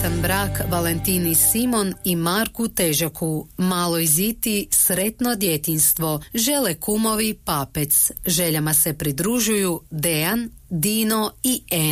sretan brak Valentini Simon i Marku Težaku. Maloj Ziti sretno djetinjstvo. Žele kumovi Papec. Željama se pridružuju Dejan, Dino i En.